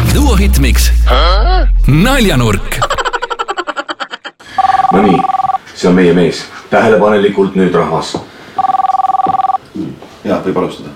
Duo Hitmix naljanurk. No nii, see on meie mees. Tähelepanelikult nüüd rahvas. Ja, võib alustada.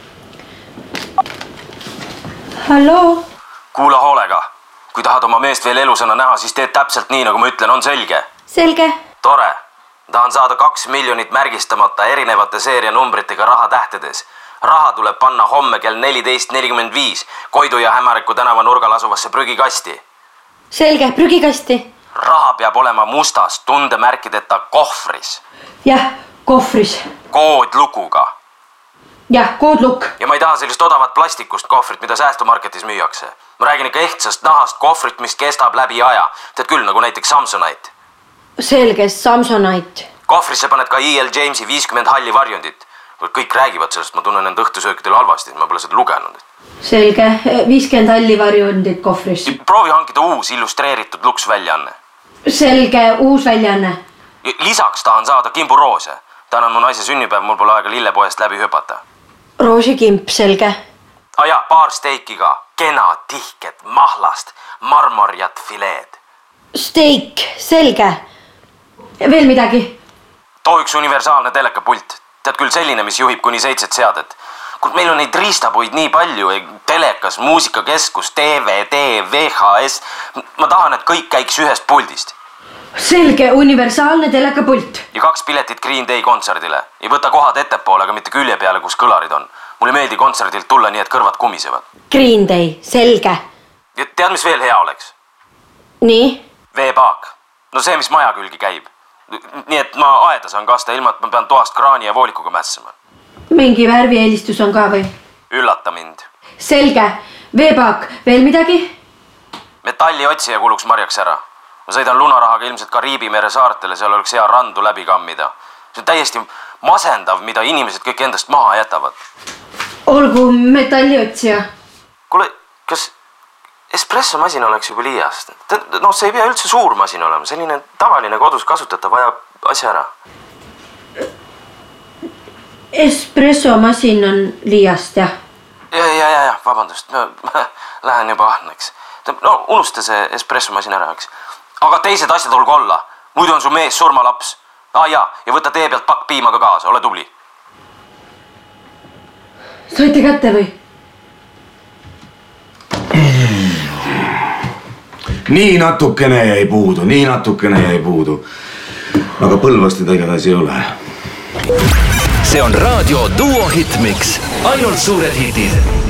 Hallo? Kuula hoolega. Kui tahad oma meest veel elusana näha, siis teed täpselt nii, nagu ma ütlen, on selge. Selge. Tore. Tahan saada 2 miljonit märgistamata erinevate seerianumbritega rahatähtedes. Raha tuleb panna homme kell 14.45 Koidu ja Hämariku tänava nurgal asuvasse prügikasti. Selge, prügikasti. Raha peab olema mustas, tundemärkideta kohvris. Jah, kohvris. Koodlukuga. Jah, koodlukk. Ja ma ei taha sellist odavat plastikust kohvrit, mida säästumarketis müüakse. Ma räägin ikka ehtsast nahast kohvrit, mis kestab läbi aja. Tead küll, nagu näiteks Samsonite. Selge, Samsonite. Kohvrisse paned ka E.L. Jamesi 50 halli varjundit. Kõik räägivad sellest, ma tunnen enda õhtusöökidel halvasti, ma pole seda lugenud. Selge, 50 halli varjundit kohvris. Proovi hankida uus illustreeritud luksväljaanne. Selge, uus väljaanne. Lisaks tahan saada kimburoose. Täna on mu naise sünnipäev, mul pole aega lillepoest läbi hüpata. Roosikimp, selge. Ja, paar steikiga. Kena, tihked, mahlast, marmorjat, fileed. Steik, selge. Veel midagi? Too üks universaalne telekapult. Tead küll selline, mis juhib kuni 7 seadet. Kuid meil on neid riistapuid nii palju. Telekas, muusikakeskus, DVD, VHS. Ma tahan, et kõik käiks ühest puldist. Selge, universaalne telekapult. Ja 2 piletit Green Day kontserdile. Ei võta kohad ettepoole, aga mitte külje peale, kus kõlarid on. Mulle meeldi kontserdilt tulla nii, et kõrvad kumisevad. Green Day, selge. Ja tead, mis veel hea oleks? Nii? Veepaak. No see, mis maja külgi käib. Nii, et ma aeda saan kasta ilma, et ma pean toast kraani ja voolikuga mässima. Mingi värvieelistus on ka või? Üllata mind. Selge. Veepaak. Veel midagi? Metalliotsija kuluks marjaks ära. Ma sõidan lunarahaga ilmselt Kariibi mere saartele, seal oleks hea randu läbi kammida. See on täiesti masendav, mida inimesed kõik endast maha jätavad. Olgu metalliotsija. Kuule, kas espressomasin oleks juba liiast? No see ei pea üldse suur masin olema. Selline tavaline kodus kasutatav vajab asja ära. Espressomasin on liiast, jah? Ja, vabandust. Ma lähen juba ahneks. No unusta see espressomasin ära, eks. Aga teised asjad olgu olla. Muidu on su mees surmalaps. Ja võta tee pealt pakk piima ka kaasa. Ole tubli. Saite kätte või? Nii natukene jäi puudu. Aga Põlvast teda igatahes ei ole. See on raadio Duo Hitmix. Ainult suured hitid.